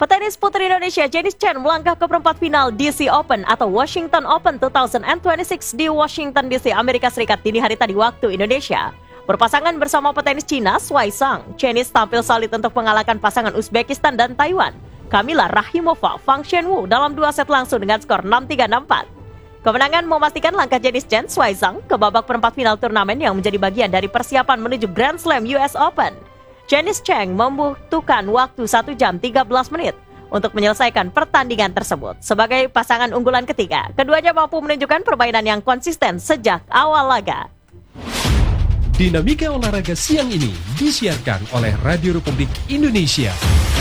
Petenis putri Indonesia Janice Chen melangkah ke perempat final DC Open atau Washington Open 2026 di Washington DC, Amerika Serikat dini hari tadi waktu Indonesia. Berpasangan bersama petenis Cina Shuai Zhang, Janice tampil solid untuk mengalahkan pasangan Uzbekistan dan Taiwan, Kamila Rahimova, Fang Zhenwu dalam 2 set langsung dengan skor 6-3, 6-4. Kemenangan memastikan langkah Janice Chen Shuai Zhang ke babak perempat final turnamen yang menjadi bagian dari persiapan menuju Grand Slam US Open. Janice Chen membutuhkan waktu 1 jam 13 menit untuk menyelesaikan pertandingan tersebut. Sebagai pasangan unggulan ketiga, keduanya mampu menunjukkan permainan yang konsisten sejak awal laga. Dinamika olahraga siang ini disiarkan oleh Radio Republik Indonesia.